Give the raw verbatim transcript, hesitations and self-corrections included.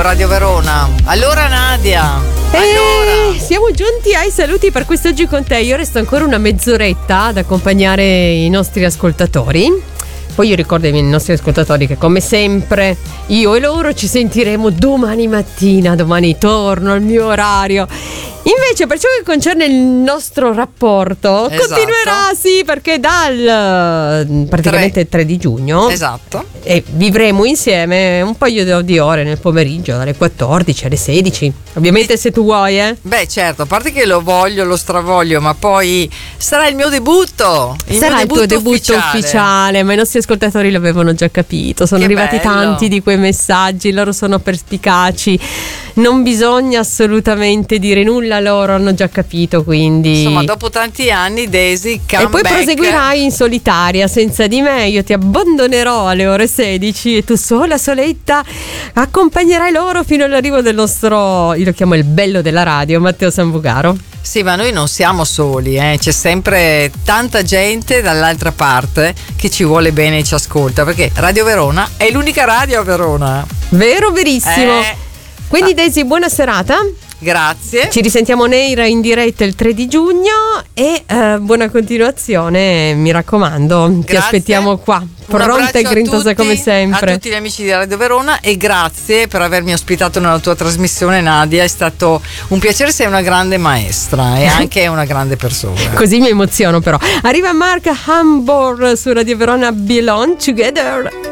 Radio Verona. Allora Nadia, allora. E siamo giunti ai saluti per quest'oggi con te. Io resto ancora una mezz'oretta ad accompagnare i nostri ascoltatori. Poi io ricordo ai nostri ascoltatori che come sempre io e loro ci sentiremo domani mattina, domani torno al mio orario. Invece per ciò che concerne il nostro rapporto, esatto, continuerà, sì, perché dal praticamente tre di giugno, esatto, e vivremo insieme un paio di ore nel pomeriggio, dalle quattordici alle sedici. Ovviamente se tu vuoi, eh. Beh, certo, a parte che lo voglio, lo stravoglio, ma poi sarà il mio debutto. Il sarà mio il tuo debutto ufficiale. ufficiale, ma i nostri ascoltatori l'avevano già capito. Sono che arrivati bello. tanti di quei messaggi, loro sono perspicaci. Non bisogna assolutamente dire nulla, loro hanno già capito, quindi insomma dopo tanti anni Daisy come e poi back. Proseguirai in solitaria senza di me. Io ti abbandonerò alle ore sedici e tu sola soletta accompagnerai loro fino all'arrivo del nostro, io lo chiamo il bello della radio, Matteo Sanvugaro. Sì, ma noi non siamo soli, eh. C'è sempre tanta gente dall'altra parte che ci vuole bene e ci ascolta, perché Radio Verona è l'unica radio a Verona. Vero, verissimo. Eh. Quindi Daisy, buona serata. Grazie. Ci risentiamo Neira in diretta il tre di giugno e eh, buona continuazione, mi raccomando. Grazie. Ti aspettiamo qua, pronta e grintosa come sempre. A tutti gli amici di Radio Verona e grazie per avermi ospitato nella tua trasmissione, Nadia. È stato un piacere, sei una grande maestra e anche una grande persona. Così mi emoziono però. Arriva Mark Hambor su Radio Verona, Belong Together.